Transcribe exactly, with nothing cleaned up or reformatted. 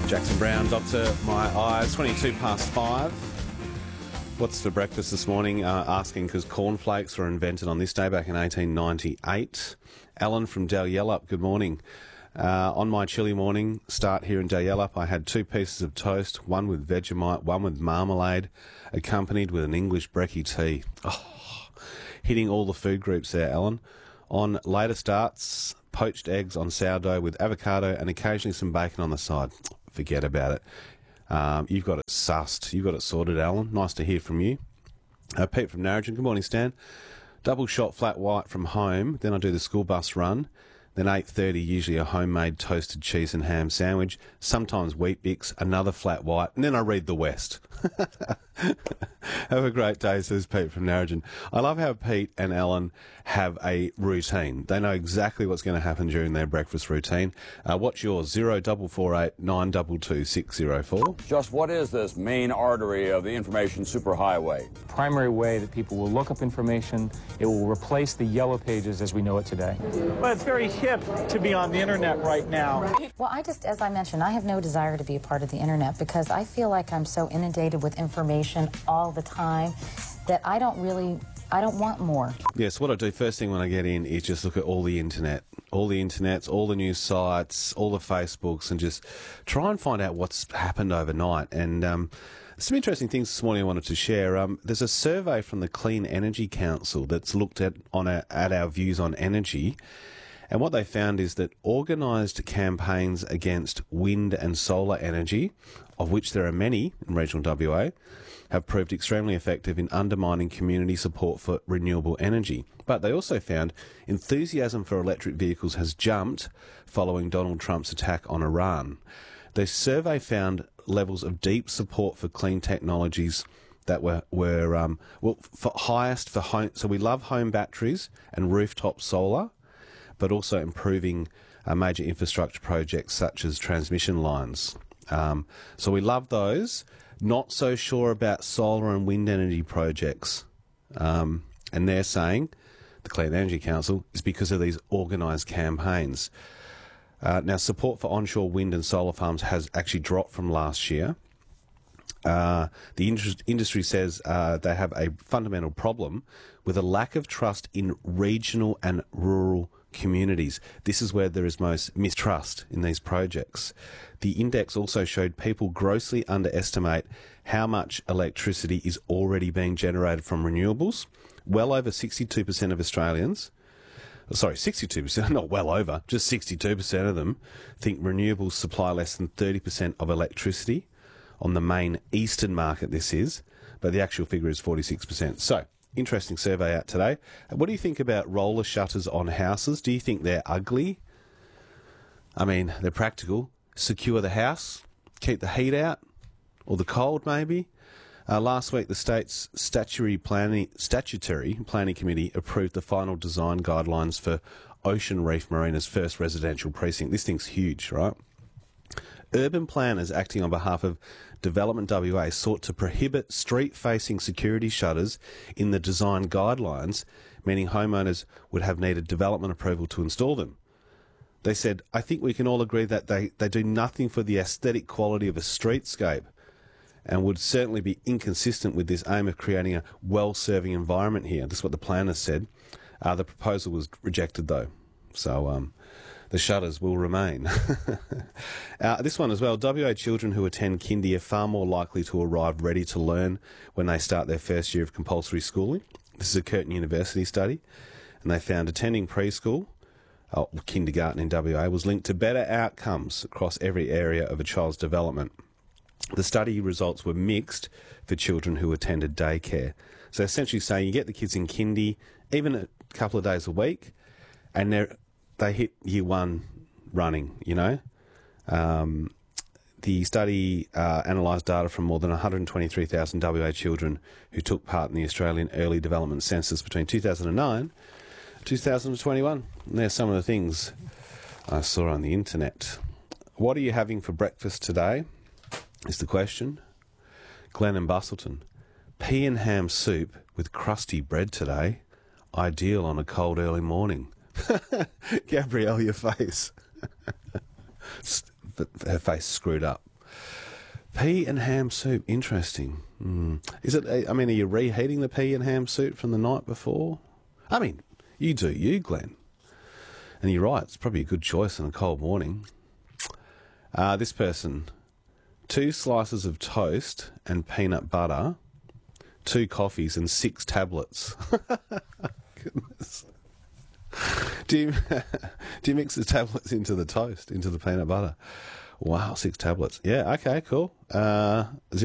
Jackson Brown, Doctor My Eyes, twenty-two past five. What's for breakfast this morning? Uh, asking because cornflakes were invented on this day back in eighteen ninety-eight. Alan from Dalyellup, good morning. Uh, on my chilly morning start here in Dalyellup, I had two pieces of toast, one with Vegemite, one with marmalade, accompanied with an English brekkie tea. Oh, hitting all the food groups there, Alan. On later starts, poached eggs on sourdough with avocado and occasionally some bacon on the side. Forget about it. Um, you've got it sussed. You've got it sorted, Alan. Nice to hear from you. Uh, Pete from Narrogin. Good morning, Stan. Double shot flat white from home. Then I do the school bus run. Then eight thirty, usually a homemade toasted cheese and ham sandwich. Sometimes Wheat Bix, another flat white. And then I read the West. Have a great day, says Pete from Narrogin. I love how Pete and Alan have a routine. They know exactly what's going to happen during their breakfast routine. Uh, what's yours? zero double four eight nine two two six zero four. Just what is this main artery of the information superhighway? Primary way that people will look up information. It will replace the yellow pages as we know it today. Well, it's very hip to be on the internet right now. Well, I just, as I mentioned, I have no desire to be a part of the internet because I feel like I'm so inundated with information all the time that I don't really, I don't want more. Yes, what I do first thing when I get in is just look at all the internet, all the internets, all the news sites, all the Facebooks, and just try and find out what's happened overnight. And um, some interesting things this morning I wanted to share. Um, there's a survey from the Clean Energy Council that's looked at on our, at our views on energy. And what they found is that organised campaigns against wind and solar energy, of which there are many in regional W A, have proved extremely effective in undermining community support for renewable energy. But they also found enthusiasm for electric vehicles has jumped following Donald Trump's attack on Iran. The survey found levels of deep support for clean technologies that were, were um, well, for highest for home. So we love home batteries and rooftop solar, but also improving uh, major infrastructure projects such as transmission lines. Um, so we love those. Not so sure about solar and wind energy projects. Um, and they're saying, the Clean Energy Council, is because of these organised campaigns. Uh, now, support for onshore wind and solar farms has actually dropped from last year. Uh, the industry, industry says uh, they have a fundamental problem with a lack of trust in regional and rural communities. This is where there is most mistrust in these projects. The index also showed people grossly underestimate how much electricity is already being generated from renewables. Well over sixty-two percent of Australians, sorry, sixty-two percent, not well over, just sixty-two percent of them think renewables supply less than thirty percent of electricity on the main eastern market this is, but the actual figure is forty-six percent. So, interesting survey out today. What do you think about roller shutters on houses? Do you think they're ugly? I mean, they're practical. Secure the house, keep the heat out, or the cold maybe. Uh, last week, the state's statutory planning, statutory planning committee approved the final design guidelines for Ocean Reef Marina's first residential precinct. This thing's huge, right? Urban planners acting on behalf of Development W A sought to prohibit street-facing security shutters in the design guidelines, meaning homeowners would have needed development approval to install them. They said, I think we can all agree that they, they do nothing for the aesthetic quality of a streetscape and would certainly be inconsistent with this aim of creating a well-serving environment here. This is what the planners said. Uh, the proposal was rejected, though. So um, the shutters will remain. uh, this one as well. W A children who attend kindy are far more likely to arrive ready to learn when they start their first year of compulsory schooling. This is a Curtin University study, and they found attending preschool, oh, kindergarten in W A, was linked to better outcomes across every area of a child's development. The study results were mixed for children who attended daycare. So essentially saying you get the kids in kindy, even a couple of days a week, and they're they hit year one running, you know. Um, the study uh, analysed data from more than one hundred twenty-three thousand W A children who took part in the Australian Early Development Census between two thousand nine and two thousand twenty-one. And there's some of the things I saw on the internet. What are you having for breakfast today, is the question. Glenn and Bustleton. Pea and ham soup with crusty bread today. Ideal on a cold early morning. Gabrielle, your face. Her face screwed up. Pea and ham soup, interesting. Mm. Is it? I mean, are you reheating the pea and ham soup from the night before? I mean, you do you, Glenn. And you're right, it's probably a good choice on a cold morning. Uh, this person, two slices of toast and peanut butter, two coffees and six tablets. Goodness. Do you, do you mix the tablets into the toast, into the peanut butter? Wow, six tablets. Yeah, okay, cool. Uh,